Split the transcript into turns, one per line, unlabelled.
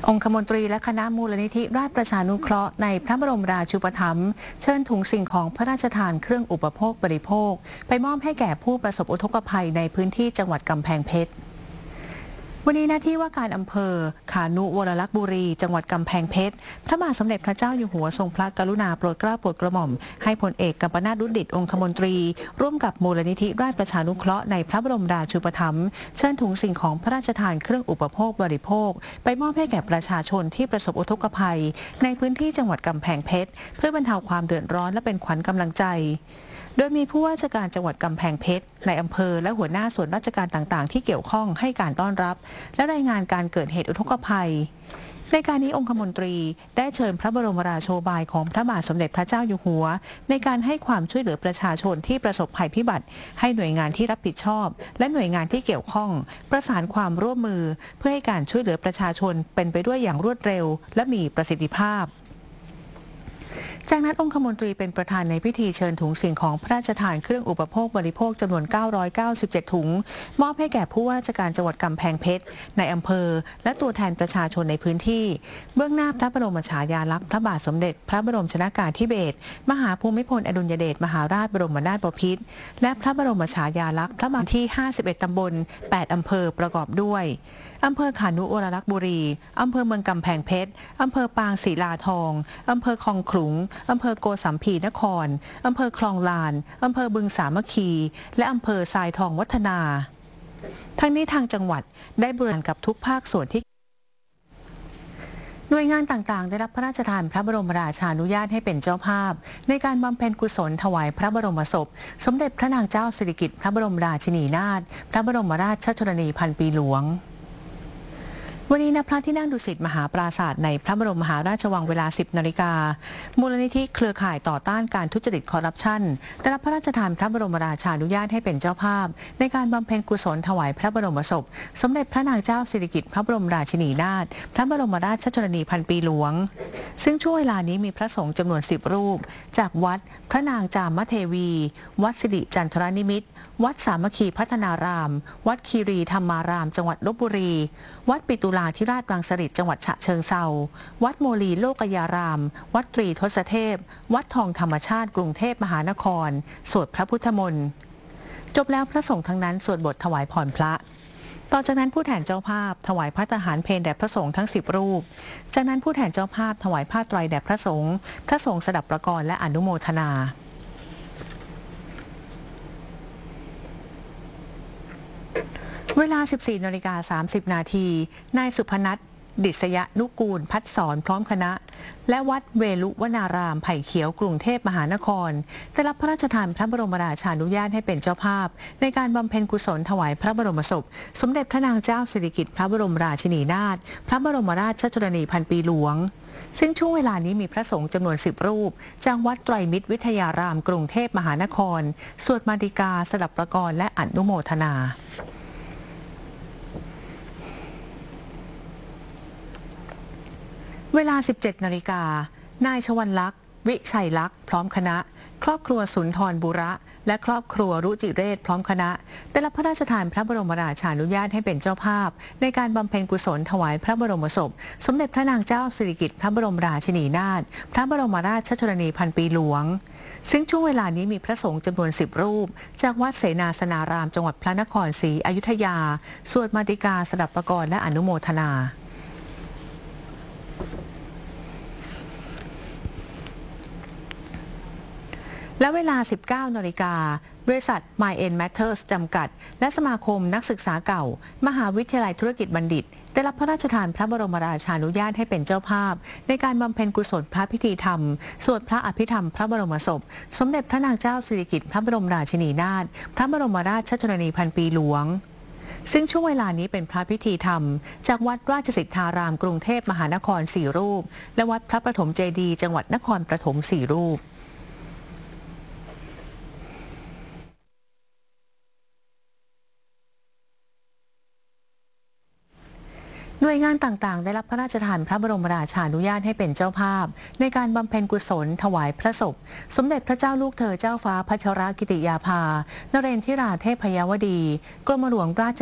องคมนตรีและคณะมูลนิธิราชประชานุเคราะห์ในพระบรมราชูปถัมภ์เชิญถุงสิ่งของพระราชทานเครื่องอุปโภคบริโภคไปมอบให้แก่ผู้ประสบอุทกภัยในพื้นที่จังหวัดกำแพงเพชรวันนี้หน้าที่ว่าการอำเภอขานุวรลักษณ์บุรีจังหวัดกำแพงเพชรพระบาทสมเด็จพระเจ้าอยู่หัวทรงพระกรุณาโปรดเกล้าโปรดกระหม่อมให้พลเอกกัมปนาท ดุษฎิตองคมนตรีร่วมกับมูลนิธิราชประชานุเคราะห์ในพระบรมราชูปถัมภ์เชิญถุงสิ่งของพระราชทานเครื่องอุปโภคบริโภคไปมอบให้แก่ประชาชนที่ประสบอุทกภัยในพื้นที่จังหวัดกำแพงเพชรเพื่อบรรเทาความเดือดร้อนและเป็นขวัญกำลังใจโดยมีผู้ว่าราชการจังหวัดกำแพงเพชรในอำเภอและหัวหน้าส่วนราชการต่างๆที่เกี่ยวข้องให้การต้อนรับและรายงานการเกิดเหตุอุทกภัยในการนี้องคมนตรีได้เชิญพระบรมราโชบายของพระบาทสมเด็จพระเจ้าอยู่หัวในการให้ความช่วยเหลือประชาชนที่ประสบภัยพิบัติให้หน่วยงานที่รับผิดชอบและหน่วยงานที่เกี่ยวข้องประสานความร่วมมือเพื่อให้การช่วยเหลือประชาชนเป็นไปด้วยอย่างรวดเร็วและมีประสิทธิภาพจากนั้นองคมนตรีเป็นประธานในพิธีเชิญถุงสิ่งของพระราชทานเครื่องอุปโภคบริโภคจำนวน997ถุงมอบให้แก่ผู้ว่าราชการจังหวัดกำแพงเพชรในอำเภอและตัวแทนประชาชนในพื้นที่เบื้องหน้าพระบรมฉายาลักษณ์พระบาทสมเด็จพระบรมชนกาธิเบศรมหาภูมิพลอดุลยเดชมหาราชบรมนาถบพิตรและพระบรมฉายาลักษณ์พระบาทที่51ตำบล8อำเภอประกอบด้วยอำเภอขานุวรลักษณ์บุรีอำเภอเมืองกำแพงเพชรอำเภอปางศิลาทองอำเภอคลองขลุงอำเภอโกสัมพีนครอำเภอคลองลานอำเภอบึงสามัคคีและอำเภอทรายทองวัฒนาทั้งนี้ทางจังหวัดได้บริหารกับทุกภาคส่วนที่หน่วยงานต่างๆได้รับพระราชทานพระบรมราชานุญาตให้เป็นเจ้าภาพในการบำเพ็ญกุศลถวายพระบรมศพสมเด็จพระนางเจ้าสิริกิติ์พระบรมราชินีนาถพระบรมราชชนนีพันปีหลวงวันนี้ณพระที่นั่งดุสิตมหาปราสาทในพระบรมมหาราชวังเวลา 10 นาฬิกามูลนิธิเครือข่ายต่อต้านการทุจริตคอร์รัปชันได้รับพระราชทานพระบรมราชานุญาตให้เป็นเจ้าภาพในการบำเพ็ญกุศลถวายพระบรมศพสมเด็จพระนางเจ้าสิริกิติ์พระบรมราชินีนาถพระบรมราชชนนีพันปีหลวงซึ่งช่วงเวลานี้มีพระสงฆ์จำนวน10รูปจากวัดพระนางจามเทวีวัดสิริจันทรนิมิตรวัดสามัคคีพัฒนารามวัดคีรีธรรมารามจังหวัดลพบุรีวัดปิตุลาธิราชรังสฤษฎ์จังหวัดฉะเชิงเทราวัดโมลีโลกยารามวัดตรีทศเทพวัดทองธรรมชาติกรุงเทพมหานครสวดพระพุทธมนต์จบแล้วพระสงฆ์ทั้งนั้นสวดบทถวายพรพระต่อจากนั้นผู้แทนเจ้าภาพถวายพระทหารเพลแด่พระสงฆ์ทั้ง10รูปจากนั้นผู้แทนเจ้าภาพถวายผ้าไตรแด่พระสงฆ์สดับประกรณ์และอนุโมทนาเวลา 14:30 นาทีนายสุพนัส ดิษยนุกูลพัฒสอนพร้อมคณะและวัดเวลุวนารามไผ่เขียวกรุงเทพมหานครได้รับพระราชทานพระบรมราชานุญาตให้เป็นเจ้าภาพในการบำเพ็ญกุศลถวายพระบรมศพสมเด็จพระนางเจ้าสิริกิติ์พระบรมราชินีนาถพระบรมราชชนนีพันปีหลวงซึ่งช่วงเวลานี้มีพระสงฆ์จำนวน10รูปจากวัดไตรมิตรวิทยารามกรุงเทพมหานครสวดมาติกาสดับประกรณ์และอนุโมทนาเวลา 17 นาฬิกานายชวันลักษณ์วิชัยลักษณ์พร้อมคณะครอบครัวสุนทรบุระและครอบครัวรุจิเรศพร้อมคณะได้รับพระราชทานพระบรมราชานุญาตให้เป็นเจ้าภาพในการบำเพ็ญกุศลถวายพระบรมศพสมเด็จพระนางเจ้าสิริกิติ์พระบรมราชินีนาถพระบรมราชชนนีพันปีหลวงซึ่งช่วงเวลานี้มีพระสงฆ์จำนวน10รูปจากวัดเสนาสนารามจังหวัดพระนครศรีอยุธยาสวดมาติกาสดับประกรณ์และอนุโมทนาและเวลา 19 นาฬิกาบริษัท My Matters จำกัดและสมาคมนักศึกษาเก่ามหาวิทยาลัยธุรกิจบัณฑิตได้รับพระราชทานพระบรมราชานุญาตให้เป็นเจ้าภาพในการบำเพ็ญกุศลพระพิธีธรรมสวดพระอภิธรรมพระบรมศพสมเด็จพระนางเจ้าสิริกิติ์พระบรมราชินีนาถพระบรมราชชนนีพันปีหลวงซึ่งช่วงเวลานี้เป็นพระพิธีธรรมจากวัดราชสิทธารามกรุงเทพมหานคร4รูปและวัดพระประถมเจดีย์จังหวัดนครปฐม4รูปหน่วยงานต่างๆได้รับพระราชทานพระบรมราชานุญาตให้เป็นเจ้าภาพในการบำเพ็ญกุศลถวายพระศพสมเด็จพระเจ้าลูกเธอเจ้าฟ้าพัชรกิติยาภานเรนทิราเทพยวดีกรมหลวงราช